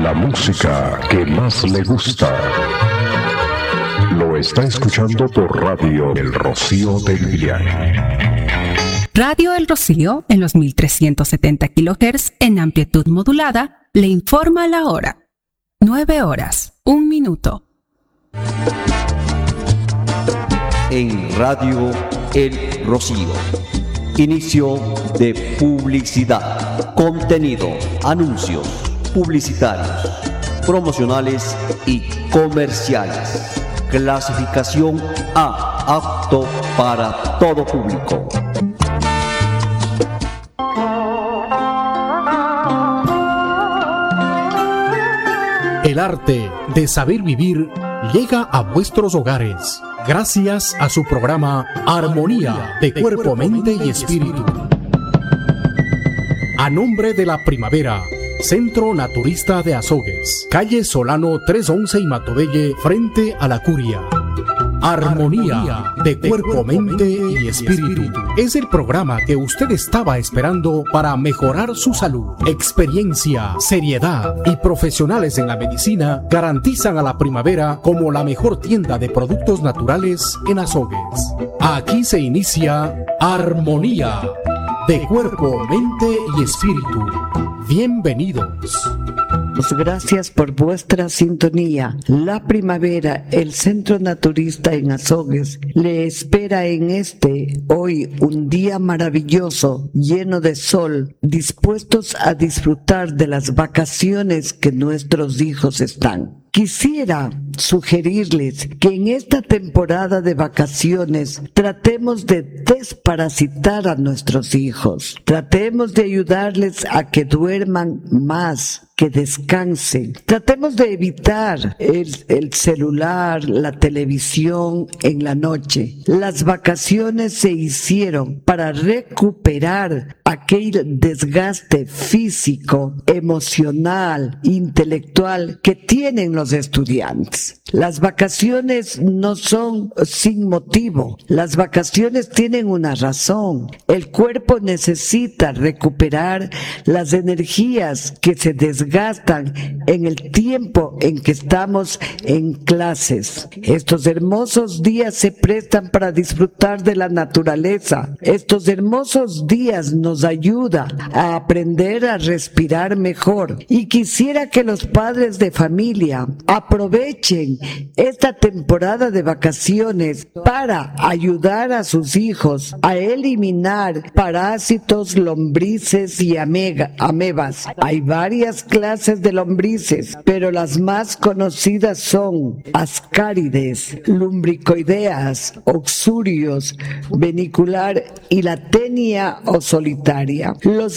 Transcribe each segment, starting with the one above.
La música que más le gusta. Lo está escuchando por Radio El Rocío del Villaje. Radio El Rocío, en los 1370 kHz en amplitud modulada, le informa la hora. 9:01. En Radio El Rocío. Inicio de publicidad. Contenido, anuncios publicitarios, promocionales y comerciales. Clasificación A, apto para todo público. El arte de saber vivir llega a vuestros hogares gracias a su programa Armonía de Cuerpo, Mente y Espíritu. A nombre de la Primavera, Centro Naturista de Azogues, calle Solano 311 y Matobelle, frente a la Curia. Armonía de Cuerpo, Mente y Espíritu es el programa que usted estaba esperando para mejorar su salud. Experiencia, seriedad y profesionales en la medicina garantizan a la Primavera como la mejor tienda de productos naturales en Azogues. Aquí se inicia Armonía de Cuerpo, Mente y Espíritu. Bienvenidos. Gracias por vuestra sintonía. La Primavera, el Centro Naturista en Azogues, le espera en hoy un día maravilloso, lleno de sol, dispuestos a disfrutar de las vacaciones que nuestros hijos están. Quisiera sugerirles que en esta temporada de vacaciones tratemos de desparasitar a nuestros hijos. Tratemos de ayudarles a que duerman más, que descansen. Tratemos de evitar el celular, la televisión en la noche. Las vacaciones se hicieron para recuperar aquel desgaste físico, emocional, intelectual que tienen los estudiantes. Las vacaciones no son sin motivo. Las vacaciones tienen una razón. El cuerpo necesita recuperar las energías que se desgastan en el tiempo en que estamos en clases. Estos hermosos días se prestan para disfrutar de la naturaleza. Estos hermosos días nos ayudan a aprender a respirar mejor. Y quisiera que los padres de familia aprovechen esta temporada de vacaciones para ayudar a sus hijos a eliminar parásitos, lombrices y amebas. Hay varias clases de lombrices, pero las más conocidas son ascárides, lumbricoideas, oxurios, venicular y la tenia o solitaria.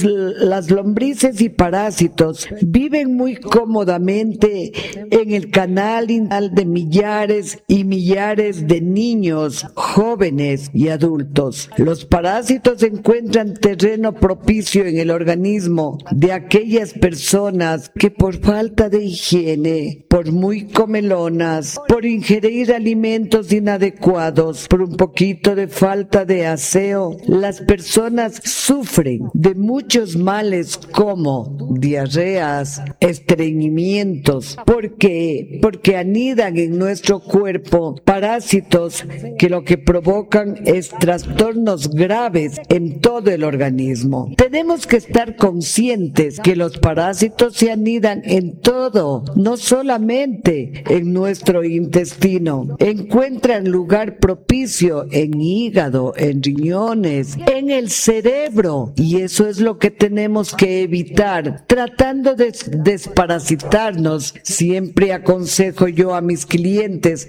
Las lombrices y parásitos viven muy cómodamente en el canal de millares y millares de niños, jóvenes y adultos. Los parásitos encuentran terreno propicio en el organismo de aquellas personas que por falta de higiene, por muy comelonas, por ingerir alimentos inadecuados, por un poquito de falta de aseo, las personas sufren de muchos males como diarreas, estreñimientos, porque anidan en nuestro cuerpo parásitos que lo que provocan es trastornos graves en todo el organismo. Tenemos que estar conscientes que los parásitos se anidan en todo, no solamente en nuestro intestino. Encuentran lugar propicio en hígado, en riñones, en el cerebro, y eso es lo que tenemos que evitar, tratando de desparasitarnos. Siempre aconsejo yo a mis clientes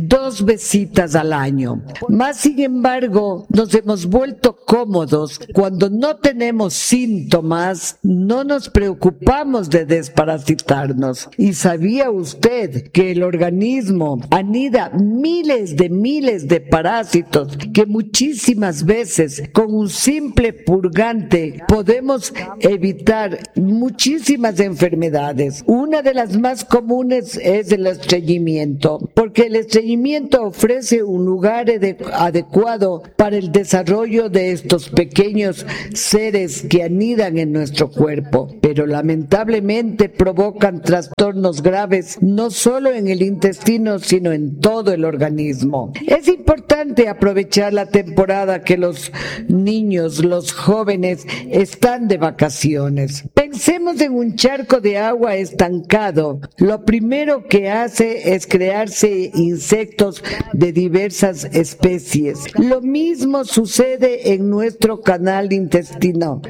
2 visitas al año. Más sin embargo, nos hemos vuelto cómodos cuando no tenemos síntomas, no nos preocupamos de desparasitarnos. ¿Y sabía usted que el organismo anida miles de parásitos que muchísimas veces con un simple purgante podemos evitar muchísimas enfermedades? Una de las más comunes es el estreñimiento, porque el estreñimiento ofrece un lugar adecuado para el desarrollo de estos pequeños seres que anidan en nuestro cuerpo, pero lamentablemente lamentablemente provocan trastornos graves no solo en el intestino, sino en todo el organismo. Es importante aprovechar la temporada que los niños, los jóvenes están de vacaciones. Pensemos en un charco de agua estancado. Lo primero que hace es crearse insectos de diversas especies. Lo mismo sucede en nuestro canal intestinal,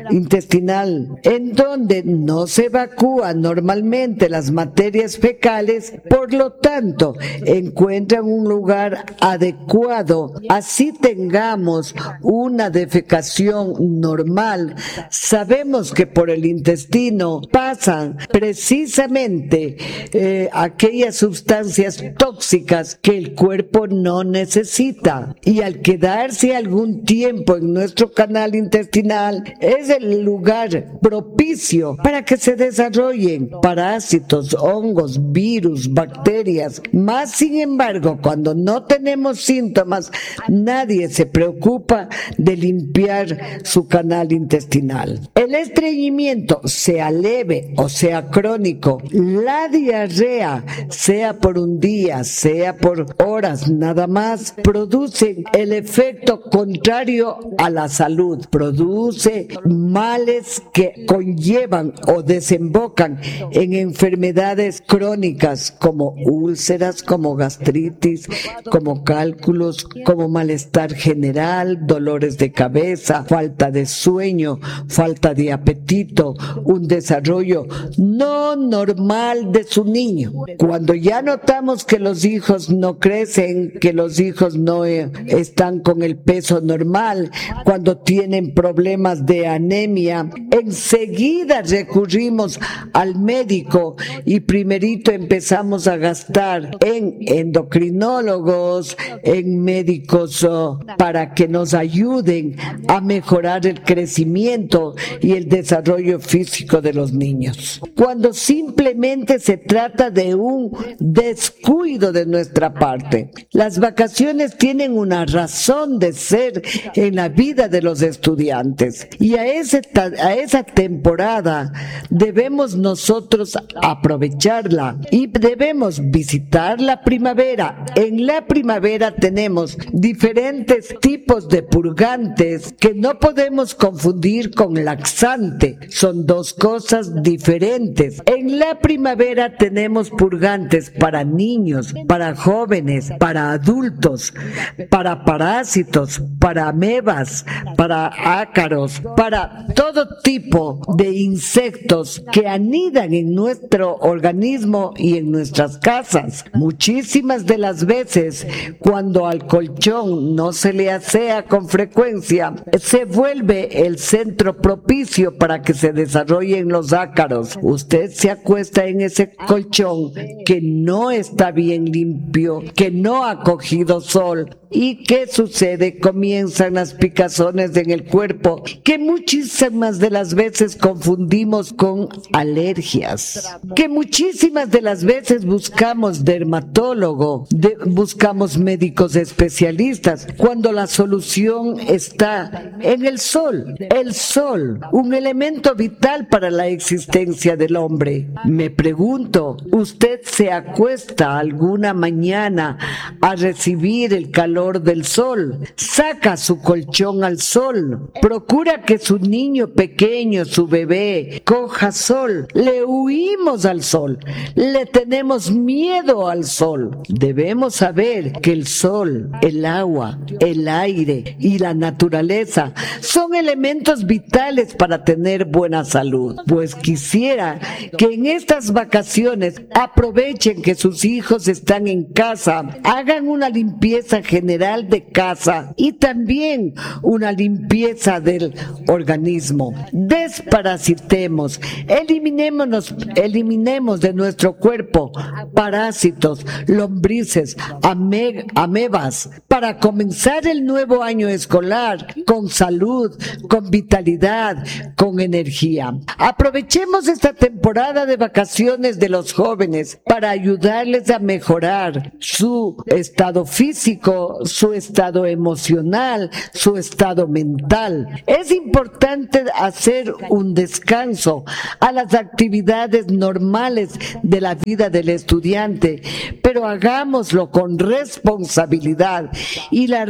en donde no se evacúan normalmente las materias fecales, por lo tanto, encuentran un lugar adecuado. Así tengamos una defecación normal, sabemos que por el intestino pasan precisamente aquellas sustancias tóxicas que el cuerpo no necesita, y al quedarse algún tiempo en nuestro canal intestinal es el lugar propicio para que se desarrollen parásitos, hongos, virus, bacterias. Más sin embargo, cuando no tenemos síntomas, nadie se preocupa de limpiar su canal intestinal. El estreñimiento, sea leve o sea crónico, la diarrea, sea por un día, sea por horas nada más, produce el efecto contrario a la salud, produce males que conllevan o desembocan en enfermedades crónicas como úlceras, como gastritis, como cálculos, como malestar general, dolores de cabeza, falta de sueño, falta de apetito, un desarrollo no normal de su niño. Cuando ya notamos que los hijos no crecen, que los hijos no están con el peso normal, cuando tienen problemas de anemia, enseguida recurrimos al médico y primerito empezamos a gastar en endocrinólogos, en médicos para que nos ayuden a mejorar el crecimiento y el desarrollo físico de los niños. Cuando simplemente se trata de un descuido de nuestra parte. Las vacaciones tienen una razón de ser en la vida de los estudiantes, y a esa temporada debemos nosotros aprovecharla y debemos visitar la primavera. En la primavera tenemos diferentes tipos de purgantes que no podemos confundir con laxante, son dos cosas diferentes. En la primavera tenemos purgantes para niños, para jóvenes, para adultos, para parásitos, para amebas, para ácaros, para todo tipo de insectos que anidan en nuestro organismo y en nuestras casas. Muchísimas de las veces, cuando al colchón no se le asea con frecuencia, se vuelve el centro propicio para que se desarrollen los ácaros. Usted se acuesta en ese colchón que no está bien limpio, que no ha cogido sol. ¿Y qué sucede? Comienzan las picazones en el cuerpo, que muchísimas de las veces confundimos con alergias, que muchísimas de las veces buscamos dermatólogo, buscamos médicos especialistas, cuando la solución está en el sol. El sol, un elemento vital para la existencia del hombre. Me pregunto, ¿usted se acuesta alguna mañana a recibir el calor del sol? Saca su colchón al sol, procura que su niño pequeño, su bebé, coja sol. Le huimos al sol, le tenemos miedo al sol. Debemos saber que el sol, el agua, el aire y la naturaleza son elementos vitales para tener buena salud. Pues quisiera que en estas vacaciones aprovechen que sus hijos están en casa, hagan una limpieza general de casa y también una limpieza del organismo. Desparasitemos, eliminemos de nuestro cuerpo parásitos, lombrices, amebas, para comenzar el nuevo año escolar con salud, con vitalidad, con energía. Aprovechemos esta temporada de vacaciones de los jóvenes para ayudarles a mejorar su estado físico, su estado emocional, su estado mental. Es importante hacer un descanso. Al las actividades normales de la vida del estudiante, pero hagámoslo con responsabilidad, y la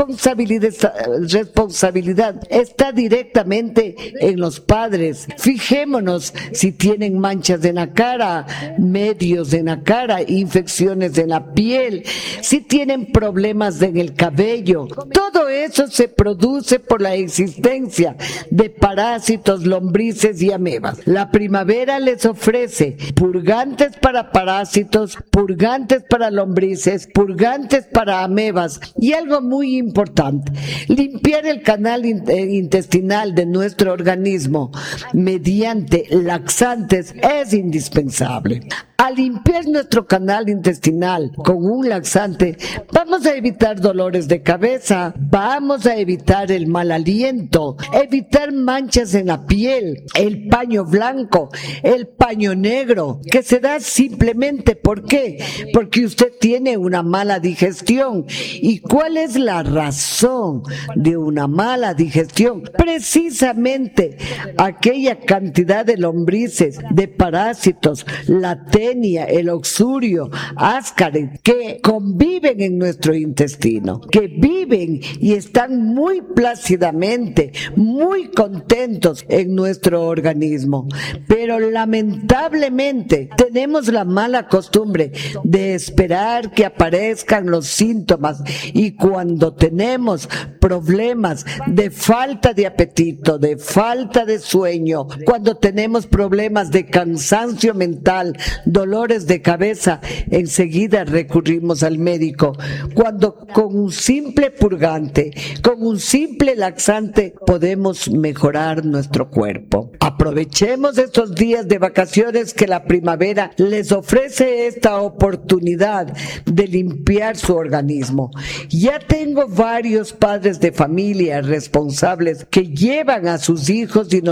responsabilidad está directamente en los padres. Fijémonos si tienen manchas en la cara, medios en la cara, infecciones en la piel, si tienen problemas en el cabello. Todo eso se produce por la existencia de parásitos, lombrices y amebas. La primavera les ofrece purgantes para parásitos, purgantes para lombrices, purgantes para amebas, y algo muy importante: limpiar el canal intestinal de nuestro organismo mediante laxantes es indispensable. Al limpiar nuestro canal intestinal con un laxante, vamos a evitar dolores de cabeza, vamos a evitar el mal aliento, evitar manchas en la piel, el paño blanco, el paño negro, que se da simplemente, ¿por qué? Porque usted tiene una mala digestión. ¿Y cuál es la razón de una mala digestión? Precisamente aquella cantidad de lombrices, de parásitos, la el oxurio, ascaris, que conviven en nuestro intestino, que viven y están muy plácidamente, muy contentos en nuestro organismo. Pero lamentablemente tenemos la mala costumbre de esperar que aparezcan los síntomas, y cuando tenemos problemas de falta de apetito, de falta de sueño, cuando tenemos problemas de cansancio mental, dolores de cabeza, enseguida recurrimos al médico, cuando con un simple purgante, con un simple laxante, podemos mejorar nuestro cuerpo. Aprovechemos estos días de vacaciones que la primavera les ofrece esta oportunidad de limpiar su organismo. Ya tengo varios padres de familia responsables que llevan a sus hijos y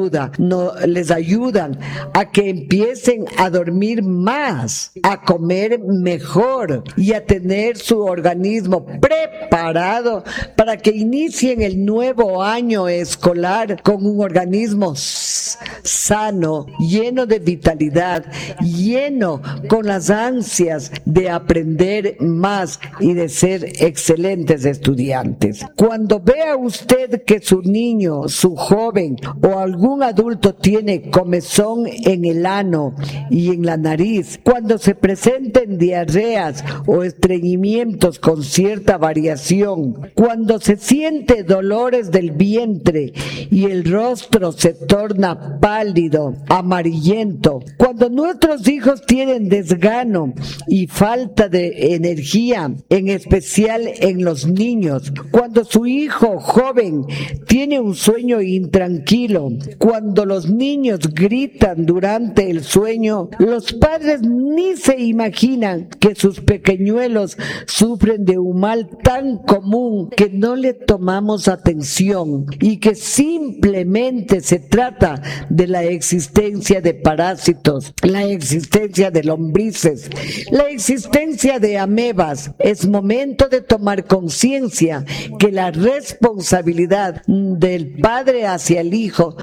les ayudan a que empiecen a dormir más, a comer mejor y a tener su organismo preparado para que inicien el nuevo año escolar con un organismo sano, lleno de vitalidad, lleno con las ansias de aprender más y de ser excelentes estudiantes. Cuando vea usted que su niño, su joven o algún adulto tiene comezón en el ano y en la nariz, cuando se presenten diarreas o estreñimientos con cierta variación, cuando se siente dolores del vientre y el rostro se torna pálido, amarillento, cuando nuestros hijos tienen desgano y falta de energía, en especial en los niños, cuando su hijo joven tiene un sueño intranquilo, cuando los niños gritan durante el sueño, los padres ni se imaginan que sus pequeñuelos sufren de un mal tan común que no le tomamos atención, y que simplemente se trata de la existencia de parásitos, la existencia de lombrices, la existencia de amebas. Es momento de tomar conciencia que la responsabilidad del padre hacia el hijo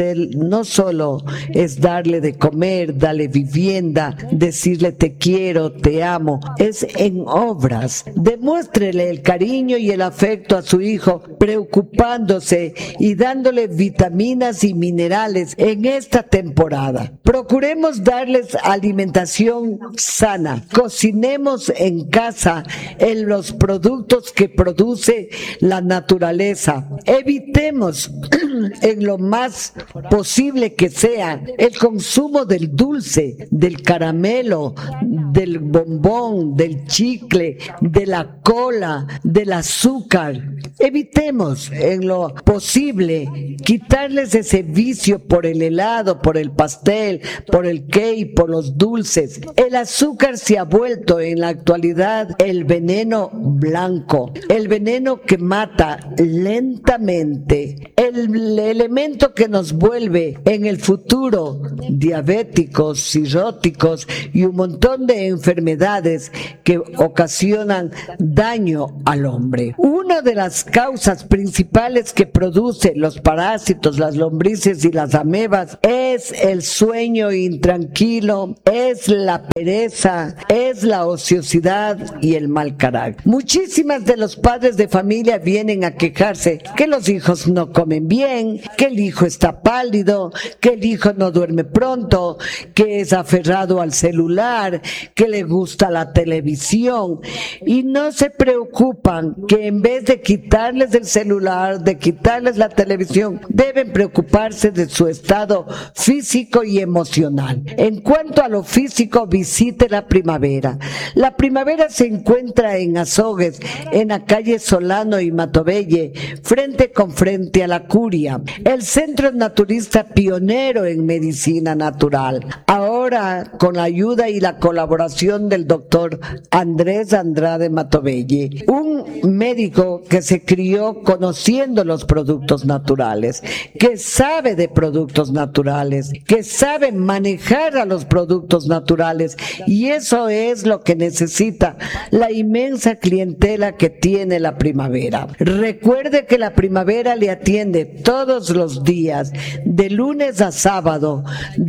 no solo es darle de comer, darle vivienda, decirle te quiero, te amo, es en obras. Demuéstrele el cariño y el afecto a su hijo, preocupándose y dándole vitaminas y minerales en esta temporada. Procuremos darles alimentación sana. Cocinemos en casa los productos que produce la naturaleza. Evitemos en lo más posible que sea el consumo del dulce, del caramelo, del bombón, del chicle, de la cola, del azúcar. Evitemos en lo posible quitarles ese vicio por el helado, por el pastel, por el cake, por los dulces. El azúcar se ha vuelto en la actualidad el veneno blanco, el veneno que mata lentamente, el elemento que nos vuelve en el futuro diabéticos, cirróticos y un montón de enfermedades que ocasionan daño al hombre. Una de las causas principales que produce los parásitos, las lombrices y las amebas es el sueño intranquilo, es la pereza, es la ociosidad y el mal carácter. Muchísimas de los padres de familia vienen a quejarse que los hijos no comen bien, que el hijo está pálido, que el hijo no duerme pronto, que es aferrado al celular, que le gusta la televisión, y no se preocupan que en vez de quitarles el celular, de quitarles la televisión, deben preocuparse de su estado físico y emocional. En cuanto a lo físico, visite la primavera. La primavera se encuentra en Azogues, en la calle Solano y Matobelle, frente con frente a la Curia, el centro naturista pionero en medicina natural. Ahora, con la ayuda y la colaboración del doctor Andrés Andrade Matobelle, un médico que se crió conociendo los productos naturales, que sabe de productos naturales, que sabe manejar a los productos naturales, y eso es lo que necesita la inmensa clientela que tiene la primavera. Recuerde que la primavera le atiende todos los días, de lunes a sábado,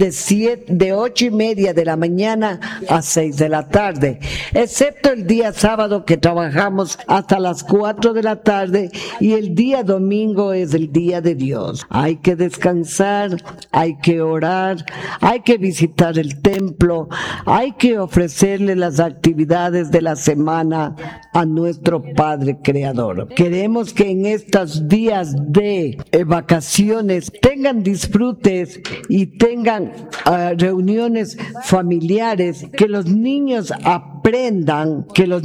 de 8:30 de la mañana a 6 de la tarde, excepto el día sábado, que trabajamos hasta las 4 de la tarde, y el día domingo es el día de Dios. Hay que descansar, hay que orar, hay que visitar el templo, hay que ofrecerle las actividades de la semana a nuestro Padre Creador. Queremos que en estos días de vacaciones tengan disfrutes y tengan reuniones familiares, que los niños aprendan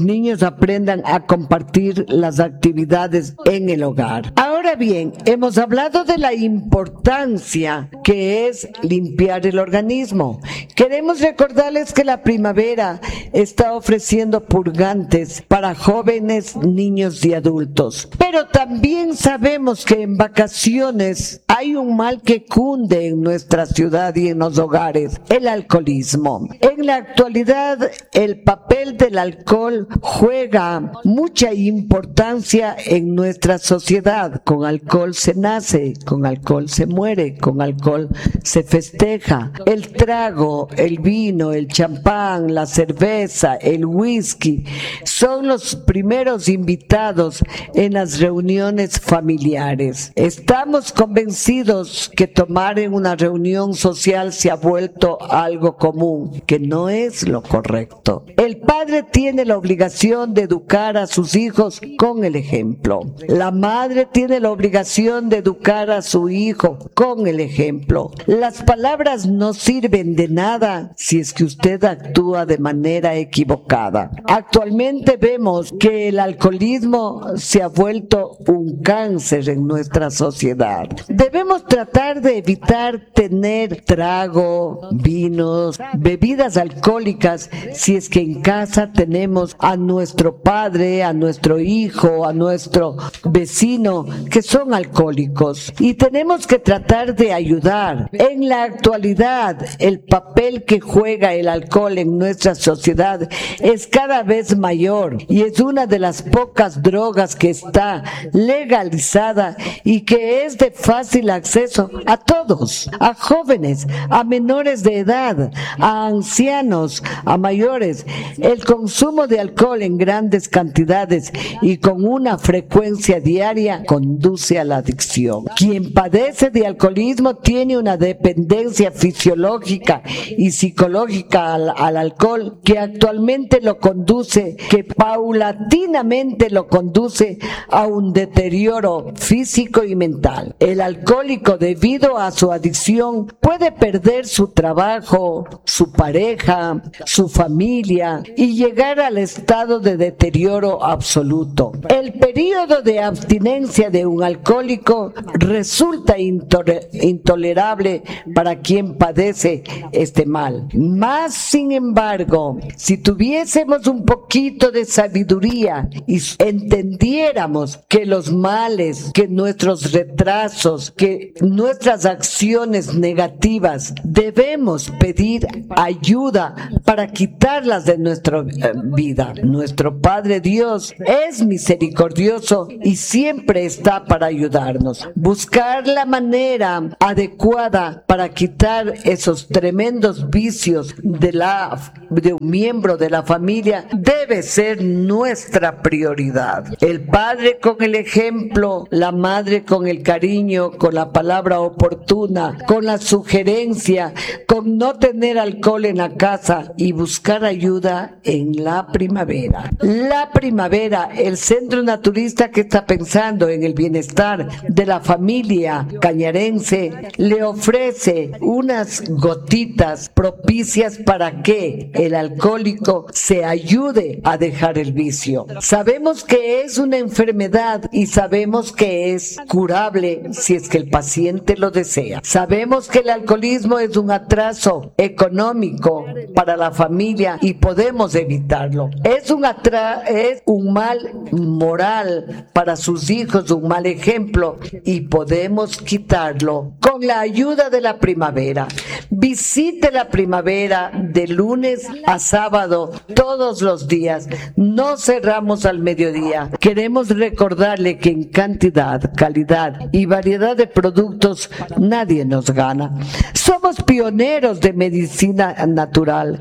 a compartir las actividades en el hogar. Ahora bien, hemos hablado de la importancia que es limpiar el organismo. Queremos recordarles que la primavera está ofreciendo purgantes para jóvenes, niños y adultos. Pero también sabemos que en vacaciones hay un mal que cunde en nuestra ciudad y en los hogares: el alcoholismo. En la actualidad, el papel del alcohol juega mucha importancia en nuestra sociedad. Con alcohol se nace, con alcohol se muere, con alcohol se festeja. El trago, el vino, el champán, la cerveza, el whisky son los primeros invitados en las reuniones familiares. Estamos convencidos que tomar en una reunión social se ha vuelto algo común, que no es lo correcto. El padre tiene la obligación de educar a sus hijos con el ejemplo. La madre tiene la obligación de educar a su hijo con el ejemplo. Las palabras no sirven de nada si es que usted actúa de manera equivocada. Actualmente vemos que el alcoholismo se ha vuelto un cáncer en nuestra sociedad. Debemos tratar de evitar tener trago, vinos, bebidas alcohólicas, si es que en casa tenemos a nuestro padre, a nuestro hijo, a nuestro vecino que son alcohólicos, y tenemos que tratar de ayudar. En la actualidad, el papel que juega el alcohol en nuestra sociedad es cada vez mayor, y es una de las pocas drogas que está legalizada y que es de fácil acceso a todos, a jóvenes, a menores de edad, a ancianos, a mayores. El consumo de alcohol en grandes cantidades y con una frecuencia diaria conduce a la adicción. Quien padece de alcoholismo tiene una dependencia fisiológica y psicológica al alcohol que actualmente lo conduce, que paulatinamente lo conduce a un deterioro físico y mental. El alcohólico, debido a su adicción, puede perder su trabajo, su pareja, su familia y llegar al estado de deterioro absoluto. El periodo de abstinencia de de un alcohólico resulta intolerable para quien padece este mal. Más sin embargo, si tuviésemos un poquito de sabiduría y entendiéramos que los males, que nuestros retrasos, que nuestras acciones negativas, debemos pedir ayuda para quitarlas de nuestra vida. Nuestro Padre Dios es misericordioso y siempre está para ayudarnos. Buscar la manera adecuada para quitar esos tremendos vicios de un miembro de la familia debe ser nuestra prioridad. El padre con el ejemplo, la madre con el cariño, con la palabra oportuna, con la sugerencia, con no tener alcohol en la casa y buscar ayuda en la primavera. La primavera, el centro naturista que está pensando en el bienestar de la familia cañarense, le ofrece unas gotitas propicias para que el alcohólico se ayude a dejar el vicio. Sabemos que es una enfermedad y sabemos que es curable si es que el paciente lo desea. Sabemos que el alcoholismo es un atraso económico para la familia y podemos evitarlo. Es un mal moral para sus hijos, un mal ejemplo, y podemos quitarlo con la ayuda de la primavera. Visite la primavera de lunes a sábado todos los días. No cerramos al mediodía. Queremos recordarle que en cantidad, calidad y variedad de productos nadie nos gana. Somos pioneros de medicina natural.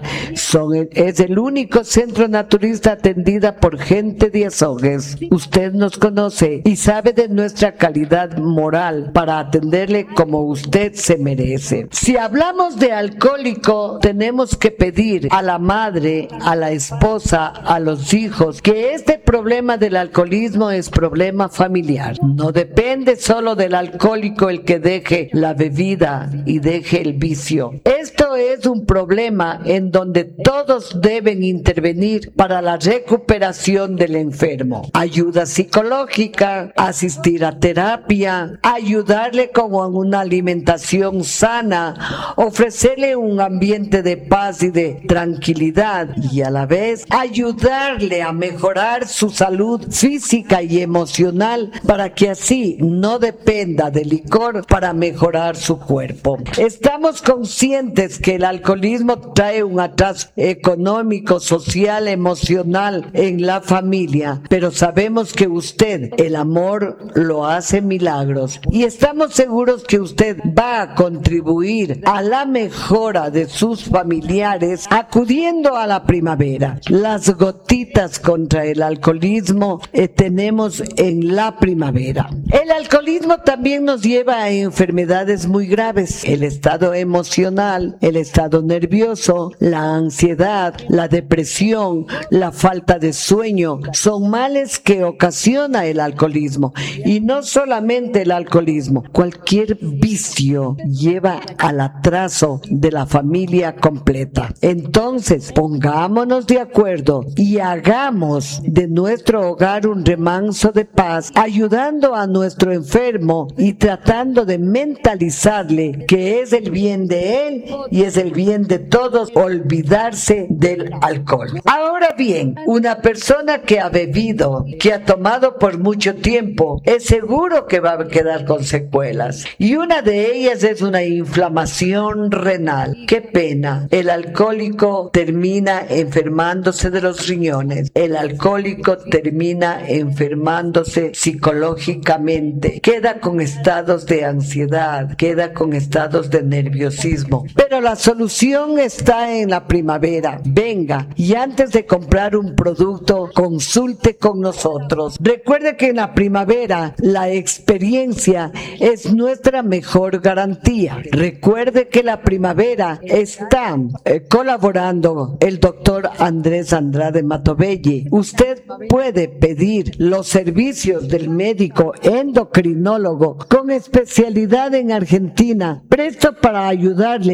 Es el único centro naturista atendida por gente de Azogues. Usted nos conoce y sabe de nuestra calidad moral para atenderle como usted se merece. Si hablamos de alcohólico, tenemos que pedir a la madre, a la esposa, a los hijos, que este problema del alcoholismo es problema familiar. No depende solo del alcohólico el que deje la bebida y deje el vicio. Esto es un problema en donde todos deben intervenir para la recuperación del enfermo. Ayuda psicológica, asistir a terapia, ayudarle con una alimentación sana, ofrecerle un ambiente de paz y de tranquilidad y a la vez ayudarle a mejorar su salud física y emocional para que así no dependa del licor para mejorar su cuerpo. Estamos conscientes que el alcoholismo trae un atraso económico, social, emocional en la familia, pero sabemos que usted, el amor, lo hace milagros y estamos seguros que usted va a contribuir a la mejora de sus familiares acudiendo a la primavera. Las gotitas contra el alcoholismo tenemos en la primavera. El alcoholismo también nos lleva a enfermedades muy graves: el estado emocional, el estado nervioso, la ansiedad, la depresión, la falta de sueño. Son males que ocasiona el alcoholismo. Y no solamente el alcoholismo, cualquier vicio lleva al atraso de la familia completa. Entonces, pongámonos de acuerdo y hagamos de nuestro hogar un remanso de paz, ayudando a nuestro enfermo y tratando de mentalizarle que es el bien de él y es el bien de todos olvidarse del alcohol. Ahora bien, una persona que ha bebido, que ha tomado por mucho tiempo, es seguro que va a quedar con secuelas. Y una de ellas es una inflamación renal. ¡Qué pena! El alcohólico termina enfermándose de los riñones. El alcohólico termina enfermándose psicológicamente. Queda con estados de ansiedad, queda con estados de nerviosismo. Pero la solución está en la primavera. Venga, y antes de comprar un producto, consulte con nosotros. Recuerde que en la primavera la experiencia es nuestra mejor garantía. Recuerde que la primavera está colaborando el doctor Andrés Andrade Matobelle. Usted puede pedir los servicios del médico endocrinólogo con especialidad en Argentina, presto para ayudarle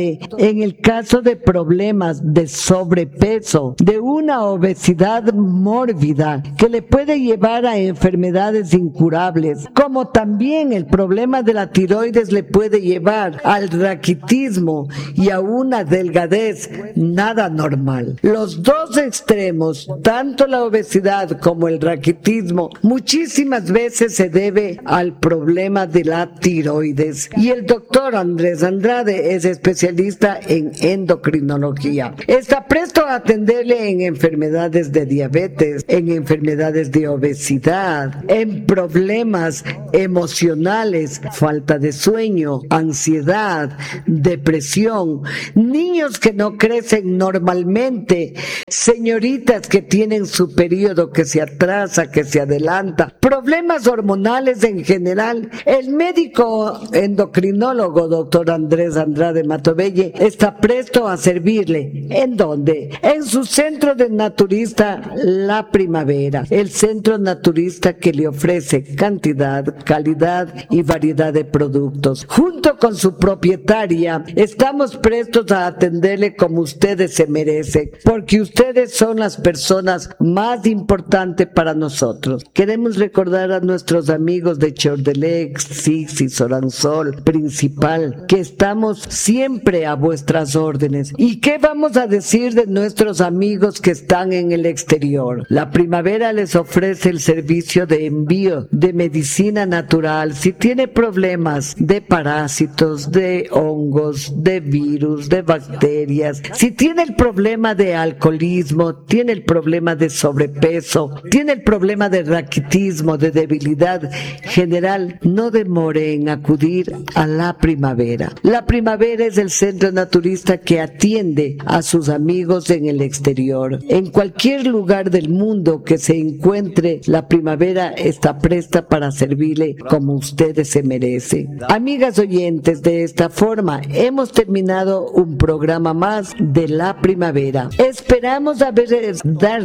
En el caso de problemas de sobrepeso, de una obesidad mórbida que le puede llevar a enfermedades incurables, como también el problema de la tiroides le puede llevar al raquitismo y a una delgadez nada normal. Los dos extremos, tanto la obesidad como el raquitismo, muchísimas veces se debe al problema de la tiroides. Y el doctor Andrés Andrade es especialista en endocrinología. Está presto a atenderle en enfermedades de diabetes, en enfermedades de obesidad, en problemas emocionales, falta de sueño, ansiedad, depresión, niños que no crecen normalmente, señoritas que tienen su periodo que se atrasa, que se adelanta, problemas hormonales en general. El médico endocrinólogo doctor Andrés Andrade Matovelle está presto a servirle. ¿En dónde? En su centro de naturista La Primavera, el centro naturista que le ofrece cantidad, calidad y variedad de productos. Junto con su propietaria, estamos prestos a atenderle como ustedes se merecen, porque ustedes son las personas más importantes para nosotros. Queremos recordar a nuestros amigos de Chordelex, Sixi, Soransol, Principal, que estamos siempre a vuestras órdenes. ¿Y qué vamos a decir de nuestros amigos que están en el exterior? La Primavera les ofrece el servicio de envío de medicina natural. Si tiene problemas de parásitos, de hongos, de virus, de bacterias, si tiene el problema de alcoholismo, tiene el problema de sobrepeso, tiene el problema de raquitismo, de debilidad general, no demore en acudir a La Primavera. La Primavera es el centro naturista que atiende a sus amigos en el exterior. En cualquier lugar del mundo que se encuentre, La Primavera está presta para servirle como ustedes se merecen. Amigas oyentes, de esta forma hemos terminado un programa más de La Primavera. Esperamos haberles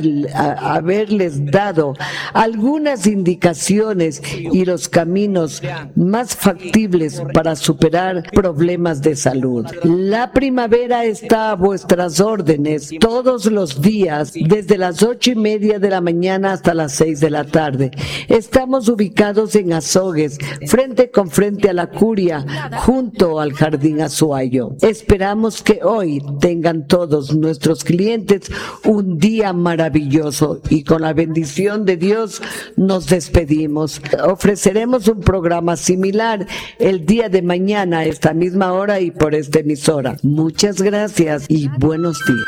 dado algunas indicaciones y los caminos más factibles para superar problemas de salud. La Primavera está a vuestras órdenes todos los días desde las 8:30 de la mañana hasta las 6 de la tarde. Estamos ubicados en Azogues, frente con frente a la Curia, junto al Jardín Azuayo. Esperamos que hoy tengan todos nuestros clientes un día maravilloso y con la bendición de Dios nos despedimos. Ofreceremos un programa similar el día de mañana a esta misma hora y por esta emisora. Muchas gracias y buenos días.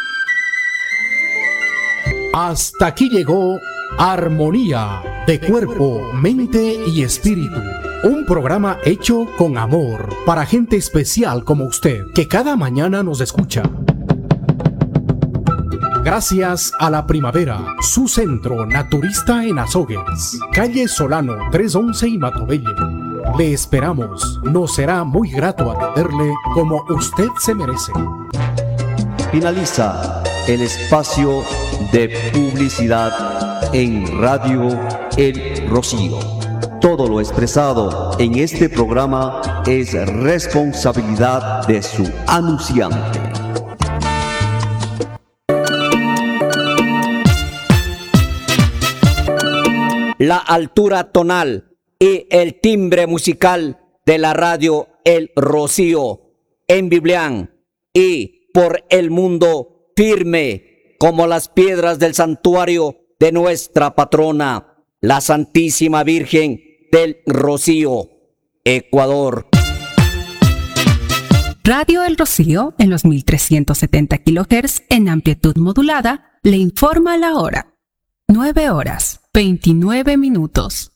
Hasta aquí llegó Armonía de Cuerpo, Mente y Espíritu. Un programa hecho con amor para gente especial como usted, que cada mañana nos escucha. Gracias a La Primavera, su centro naturista en Azogues, calle Solano 311 y Matovelle. Le esperamos, nos será muy grato atenderle como usted se merece. Finaliza el espacio de publicidad en Radio El Rocío. Todo lo expresado en este programa es responsabilidad de su anunciante. La altura tonal y el timbre musical de la radio El Rocío en Biblián y por el mundo, firme como las piedras del santuario de nuestra patrona, la Santísima Virgen del Rocío, Ecuador. Radio El Rocío en los 1370 kHz en amplitud modulada le informa la hora. 9:29 minutos.